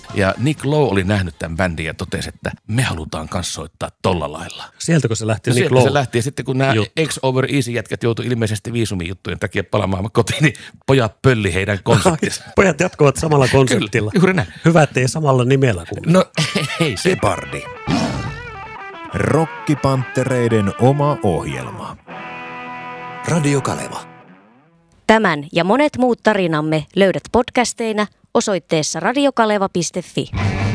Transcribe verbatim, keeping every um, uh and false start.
Ja Nick Lowe oli nähnyt tämän bändin ja totesi, että me halutaan kans soittaa tolla lailla. Sieltäkö se lähti no Nick sieltä Lowe? se lähti ja sitten kun nämä X Over Easy jätkät joutui ilmeisesti viisumijuttujen takia palaamaan kotiin, niin pojat pölli heidän konseptinsa. Pojat jatkuvat samalla konseptilla. Kyllä, juuri näin. Hyvä, ettei samalla nimellä kuin. No ei se. Gepardi. Rokkipanttereiden oma ohjelma. Radio Kaleva. Tämän ja monet muut tarinamme löydät podcasteina osoitteessa radiokaleva piste fi.